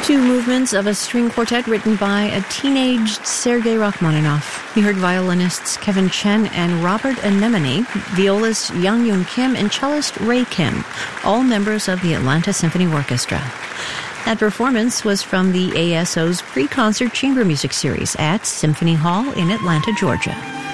Two movements of a string quartet written by a teenaged Sergei Rachmaninoff. You heard violinists Kevin Chen and Robert Anemone, violist Young Yoon Kim, and cellist Ray Kim, all members of the Atlanta Symphony Orchestra. That performance was from the ASO's pre-concert chamber music series at Symphony Hall in Atlanta, Georgia.